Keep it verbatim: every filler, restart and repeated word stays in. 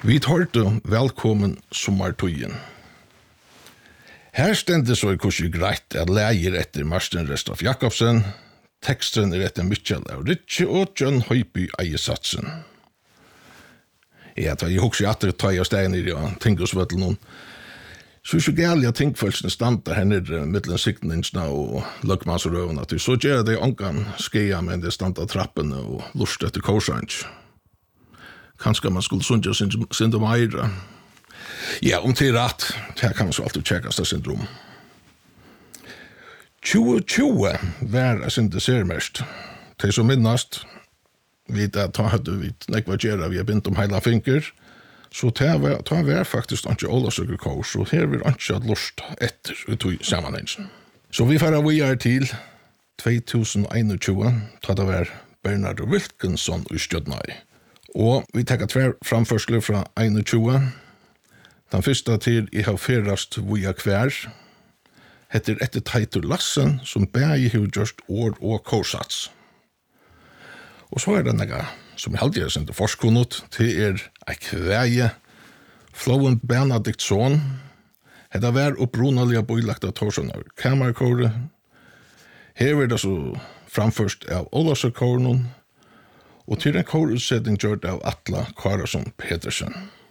Vi hørte velkommen sommartøyen. Her stender så i kurset greit at leier etter Marsten Restoff Jakobsen, teksten er etter Mitchell Ritchie og John Høyby Eiesatsen. Jeg tar i hokse atter ta i steiner i ja, Tingosvøttel noen. Så er så gærlig at tingfølelsene standa her nere mittlen siktningsna og løkmannsrøvene, at så gjør det ångan skeia med det standa trappene og lust etter korsanj. Kanskje man skulle sundja syndrom eira. Ja, om til rett, det kan man så alltid tjekkast av syndrom. tjue tjue var jeg synder sermest. Til som minnast, vi da ta hadde vi nekva gjerra, vi har bint om heila finker, så ta var, ta var faktisk ikke ålasøkker kors, og her vil ikke ha lust etter ut i sammenhengen. Så vi færa vi er til tjuetusen einogtjue, ta det var Bernard Wilkinson i Stjødnøy. Og vi takker tver framførsler fra einogtjue. Den første til jeg har ferast via hver, heter etter Teitur Lassen, som bæg i just ord og korsats. Og så er det nega, som jeg aldri har sendt forskunnet, til er ei kveie, Flowen Benediktsson, hetta var opprunalige bøylagt av Torsson av kamerkåret. Her er det så framførst av Olavsøkåren, og til en kårutsetning gjørt av Atla Karason Petersen.